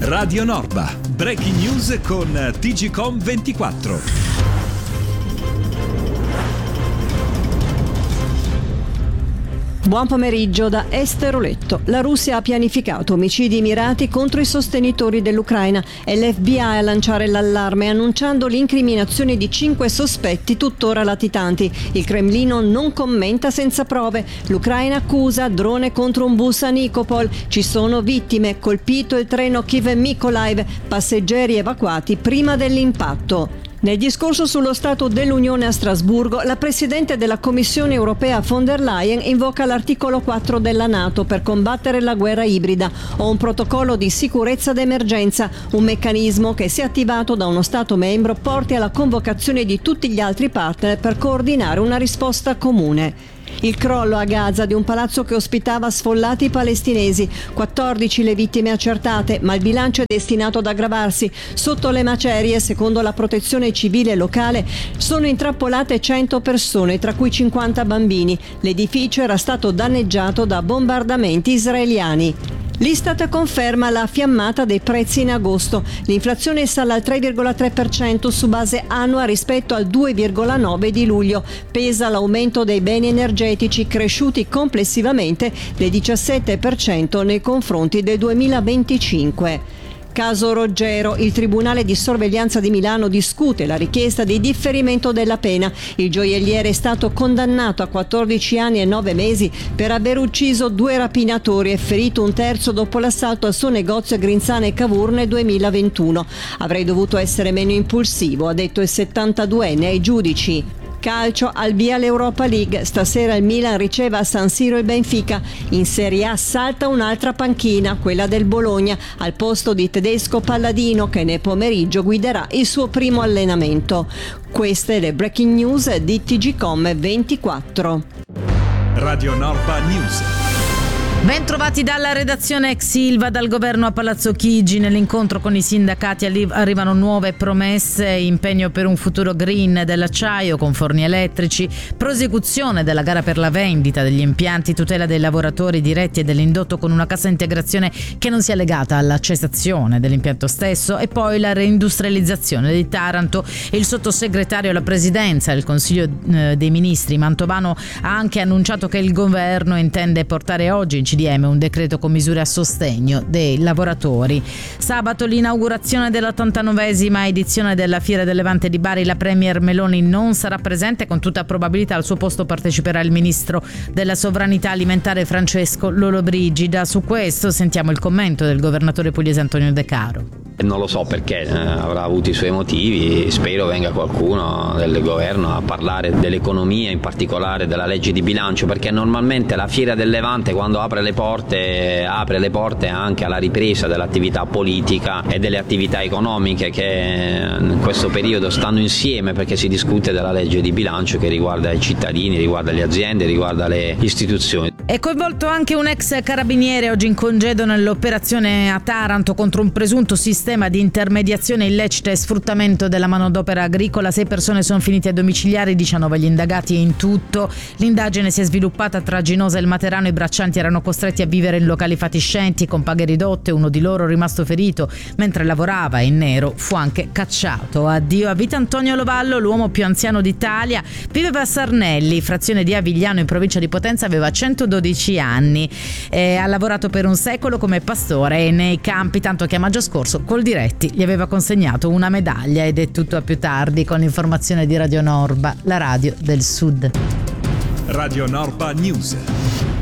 Radio Norba. Breaking news con TGCOM24. Buon pomeriggio da Esteroletto. La Russia ha pianificato omicidi mirati contro i sostenitori dell'Ucraina e l'FBI a lanciare l'allarme annunciando l'incriminazione di 5 sospetti tuttora latitanti. Il Cremlino non commenta senza prove. L'Ucraina accusa drone contro un bus a Nikopol. Ci sono vittime. Colpito il treno Kiev-Mykolaiv. Passeggeri evacuati prima dell'impatto. Nel discorso sullo Stato dell'Unione a Strasburgo, la Presidente della Commissione europea von der Leyen invoca l'articolo 4 della NATO per combattere la guerra ibrida o un protocollo di sicurezza d'emergenza, un meccanismo che, se attivato da uno Stato membro, porti alla convocazione di tutti gli altri partner per coordinare una risposta comune. Il crollo a Gaza di un palazzo che ospitava sfollati palestinesi, 14 le vittime accertate, ma il bilancio è destinato ad aggravarsi. Sotto le macerie, secondo la protezione civile locale, sono intrappolate 100 persone, tra cui 50 bambini. L'edificio era stato danneggiato da bombardamenti israeliani. L'Istat conferma la fiammata dei prezzi in agosto. L'inflazione sale al 3,3% su base annua rispetto al 2,9% di luglio. Pesa l'aumento dei beni energetici cresciuti complessivamente del 17% nei confronti del 2025. Caso Roggero, il Tribunale di Sorveglianza di Milano discute la richiesta di differimento della pena. Il gioielliere è stato condannato a 14 anni e 9 mesi per aver ucciso 2 rapinatori e ferito un terzo dopo l'assalto al suo negozio a Grinzane e Cavour nel 2021. Avrei dovuto essere meno impulsivo, ha detto il 72enne ai giudici. Calcio, al via l'Europa League. Stasera il Milan riceve a San Siro il Benfica. In Serie A salta un'altra panchina, quella del Bologna, al posto di Tedesco Palladino, che nel pomeriggio guiderà il suo primo allenamento. Queste le breaking news di TGCOM24. Radio Norba News. Ben trovati dalla redazione ex Ilva, dal governo a Palazzo Chigi. Nell'incontro con i sindacati arrivano nuove promesse: impegno per un futuro green dell'acciaio con forni elettrici, prosecuzione della gara per la vendita degli impianti, tutela dei lavoratori diretti e dell'indotto con una cassa integrazione che non sia legata alla cessazione dell'impianto stesso, e poi la reindustrializzazione di Taranto. Il sottosegretario alla presidenza del Consiglio dei Ministri Mantovano ha anche annunciato che il governo intende portare oggi in CDM un decreto con misure a sostegno dei lavoratori. Sabato l'inaugurazione dell'89esima edizione della Fiera del Levante di Bari. La premier Meloni non sarà presente, con tutta probabilità al suo posto parteciperà il ministro della sovranità alimentare Francesco Lollobrigida. Su questo sentiamo il commento del governatore pugliese Antonio De Caro. Non lo so perché, avrà avuto i suoi motivi. Spero venga qualcuno del governo a parlare dell'economia, in particolare della legge di bilancio, perché normalmente la Fiera del Levante, quando apre le porte anche alla ripresa dell'attività politica e delle attività economiche che in questo periodo stanno insieme, perché si discute della legge di bilancio che riguarda i cittadini, riguarda le aziende, riguarda le istituzioni. È coinvolto anche un ex carabiniere oggi in congedo nell'operazione a Taranto contro un presunto sistema di intermediazione illecita e sfruttamento della manodopera agricola. 6 persone sono finite a domiciliari, 19 gli indagati in tutto. L'indagine si è sviluppata tra Ginosa e il Materano. I braccianti erano costretti a vivere in locali fatiscenti con paghe ridotte. Uno di loro, rimasto ferito mentre lavorava in nero, fu anche cacciato. Addio a vita Antonio Lovallo, l'uomo più anziano d'Italia. Viveva a Sarnelli, frazione di Avigliano in provincia di Potenza. Aveva 112 anni. Ha lavorato per un secolo come pastore nei campi, tanto che a maggio scorso Coldiretti gli aveva consegnato una medaglia. Ed è tutto a più tardi con l'informazione di Radio Norba, la radio del Sud. Radio Norba News.